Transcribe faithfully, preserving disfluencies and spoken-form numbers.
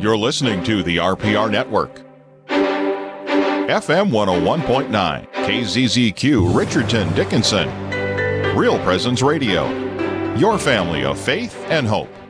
You're listening to the R P R Network. F M one oh one point nine, K Z Z Q, Richardson, Dickinson. Real Presence Radio. Your family of faith and hope.